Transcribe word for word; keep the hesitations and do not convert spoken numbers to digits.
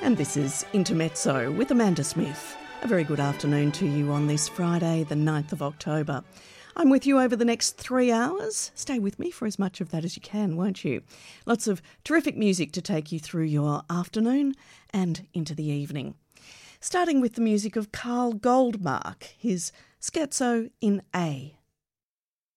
And this is Intermezzo with Amanda Smith. A very good afternoon to you on this Friday, the ninth of October. I'm with you over the next three hours. Stay with me for as much of that as you can, won't you? Lots of terrific music to take you through your afternoon and into the evening. Starting with the music of Carl Goldmark, his Scherzo in A.